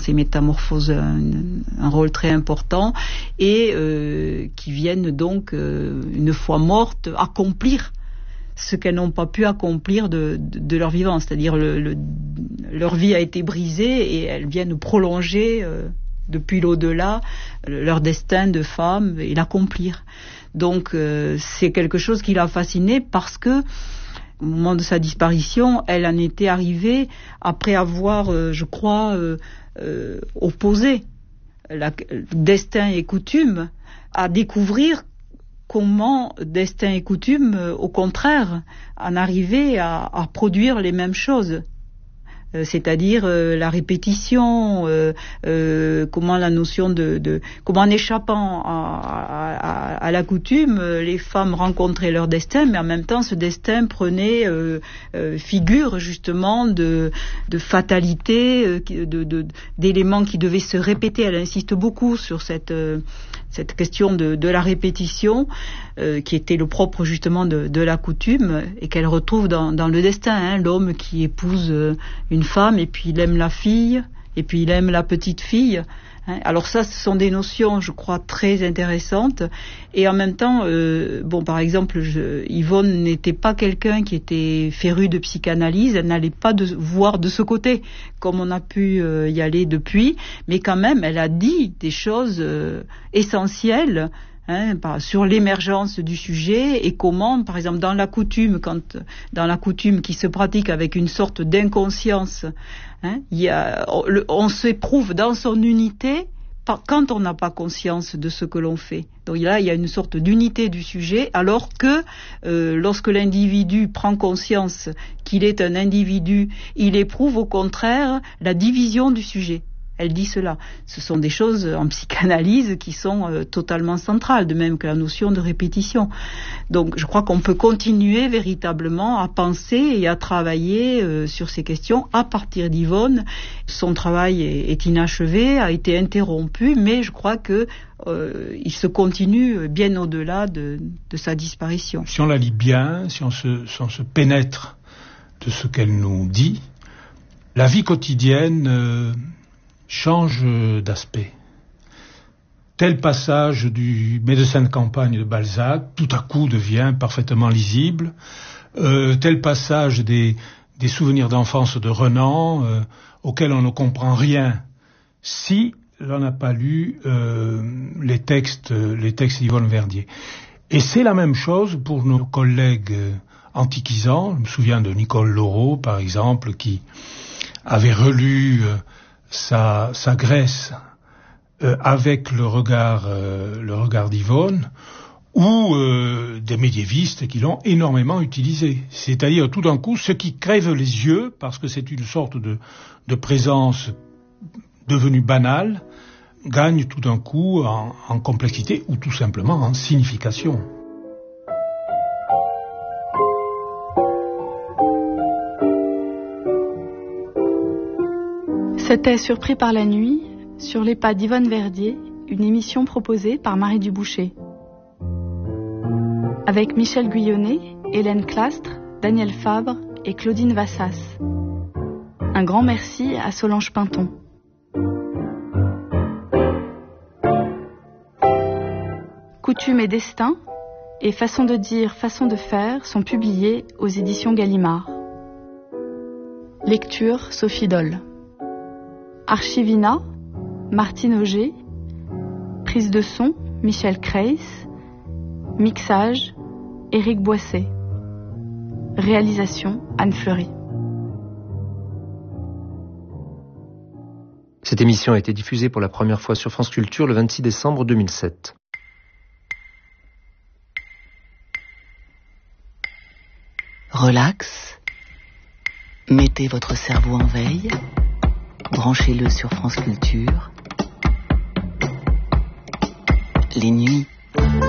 ces métamorphoses un rôle très important et qui viennent donc, une fois mortes, accomplir ce qu'elles n'ont pas pu accomplir de leur vivant, c'est-à-dire leur vie a été brisée et elles viennent prolonger depuis l'au-delà leur destin de femme et l'accomplir. Donc c'est quelque chose qui l'a fascinée parce que au moment de sa disparition, elle en était arrivée après avoir, je crois, opposé destin et coutume, à découvrir comment destin et coutume, au contraire, en arrivaient à produire les mêmes choses. C'est-à-dire la répétition, comment la notion comment en échappant à la coutume, les femmes rencontraient leur destin, mais en même temps ce destin prenait figure justement de fatalité, d'éléments qui devaient se répéter. Elle insiste beaucoup sur cette question de la répétition, qui était le propre justement de la coutume et qu'elle retrouve dans le destin, l'homme qui épouse une femme et puis il aime la fille et puis il aime la petite fille. Alors ça, ce sont des notions, je crois, très intéressantes. Et en même temps, par exemple, Yvonne n'était pas quelqu'un qui était féru de psychanalyse. Elle n'allait pas voir de ce côté, comme on a pu y aller depuis. Mais quand même, elle a dit des choses essentielles sur l'émergence du sujet et comment, par exemple, dans la coutume qui se pratique avec une sorte d'inconscience, on s'éprouve dans son unité quand on n'a pas conscience de ce que l'on fait. Donc là, il y a une sorte d'unité du sujet, alors que lorsque l'individu prend conscience qu'il est un individu, il éprouve au contraire la division du sujet. Elle dit cela. Ce sont des choses en psychanalyse qui sont totalement centrales, de même que la notion de répétition. Donc je crois qu'on peut continuer véritablement à penser et à travailler sur ces questions à partir d'Yvonne. Son travail est inachevé, a été interrompu, mais je crois que il se continue bien au-delà de sa disparition. Si on la lit bien, si on se pénètre de ce qu'elle nous dit, la vie quotidienne change d'aspect. Tel passage du médecin de campagne de Balzac, tout à coup devient parfaitement lisible. Tel passage des souvenirs d'enfance de Renan, auxquels on ne comprend rien si l'on n'a pas lu les textes d'Yvonne Verdier. Et c'est la même chose pour nos collègues antiquisants. Je me souviens de Nicole Laureau, par exemple, qui avait relu sa Grèce avec le regard d'Yvonne, ou des médiévistes qui l'ont énormément utilisé. C'est-à-dire tout d'un coup, ce qui crève les yeux, parce que c'est une sorte de présence devenue banale, gagne tout d'un coup en complexité ou tout simplement en signification. C'était Surpris par la nuit, sur les pas d'Yvonne Verdier, une émission proposée par Marie Duboucher. Avec Michel Guyonnet, Hélène Clastre, Daniel Fabre et Claudine Vassas. Un grand merci à Solange Pinton. Coutume et destin et façon de dire, façon de faire sont publiés aux éditions Gallimard. Lecture Sophie Doll. Archivina, Martine Auger. Prise de son, Michel Kreis. Mixage, Éric Boisset. Réalisation, Anne Fleury. Cette émission a été diffusée pour la première fois sur France Culture le 26 décembre 2007. Relax. Mettez votre cerveau en veille. Branchez-le sur France Culture. Les nuits